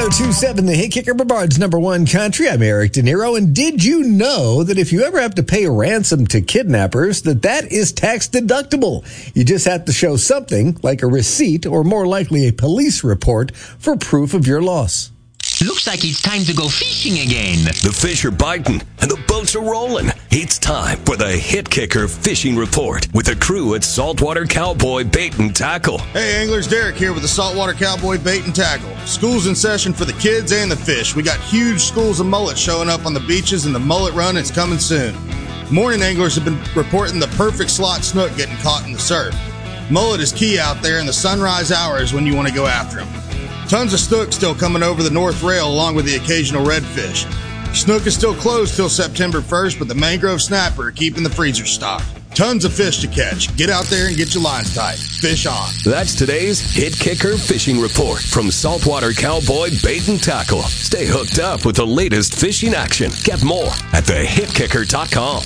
1027, the Hit Kicker, Brevard's number one country. I'm Eric De Niro. And did you know that if you ever have to pay a ransom to kidnappers, that is tax deductible? You just have to show something like a receipt or more likely a police report for proof of your loss. Looks like it's time to go fishing again. The fish are biting and the boats are rolling. It's time for the Hit Kicker Fishing Report with the crew at Saltwater Cowboy Bait and Tackle. Hey, anglers, Derek here with the Saltwater Cowboy Bait and Tackle. School's in session for the kids and the fish. We got huge schools of mullet showing up on the beaches, and the mullet run is coming soon. Morning anglers have been reporting the perfect slot snook getting caught in the surf. Mullet is key out there in the sunrise hours when you want to go after them. Tons of snook still coming over the North Rail along with the occasional redfish. Snook is still closed till September 1st, but the mangrove snapper are keeping the freezer stocked. Tons of fish to catch. Get out there and get your lines tight. Fish on. That's today's Hit Kicker Fishing Report from Saltwater Cowboy Bait and Tackle. Stay hooked up with the latest fishing action. Get more at thehitkicker.com.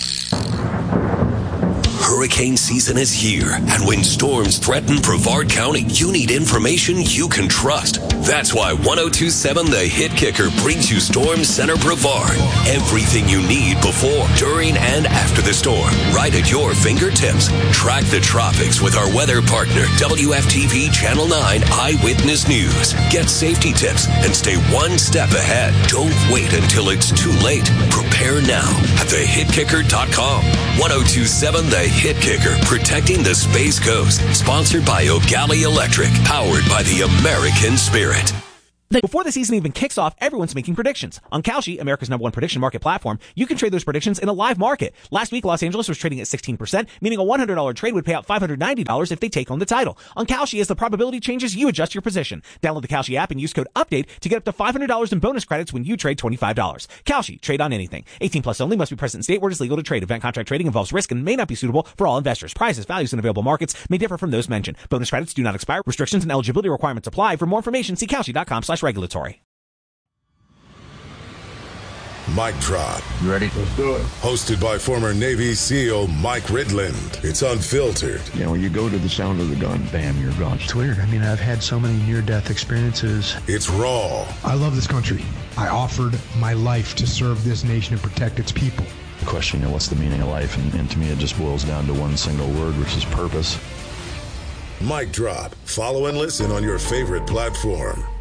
Hurricane season is here, and when storms threaten Brevard County, you need information you can trust. That's why 1027 The Hit Kicker brings you Storm Center Brevard. Everything you need before, during, and after the storm, right at your fingertips. Track the tropics with our weather partner, WFTV Channel 9 Eyewitness News. Get safety tips and stay one step ahead. Don't wait until it's too late. Prepare now at thehitkicker.com. 1027 The Hit Kicker, protecting the Space Coast. Sponsored by O'Galley Electric, powered by the American Spirit. Before the season even kicks off, everyone's making predictions. On Kalshi, America's number one prediction market platform, you can trade those predictions in a live market. Last week, Los Angeles was trading at 16%, meaning a $100 trade would pay out $590 if they take home the title. On Kalshi, as the probability changes, you adjust your position. Download the Kalshi app and use code UPDATE to get up to $500 in bonus credits when you trade $25. Kalshi, trade on anything. 18 plus only, must be present in state where it is legal to trade. Event contract trading involves risk and may not be suitable for all investors. Prices, values, and available markets may differ from those mentioned. Bonus credits do not expire. Restrictions and eligibility requirements apply. For more information, see Kalshi.com/regulatory. Mic Drop. You ready? Let's do it. Hosted by former Navy SEAL Mike Ridland. It's unfiltered. You know, when you go to the sound of the gun, bam, you're gone. It's weird. I mean, I've had so many near-death experiences. It's raw. I love this country. I offered my life to serve this nation and protect its people. The question, what's the meaning of life? And to me, it just boils down to one single word, which is purpose. Mic Drop. Follow and listen on your favorite platform.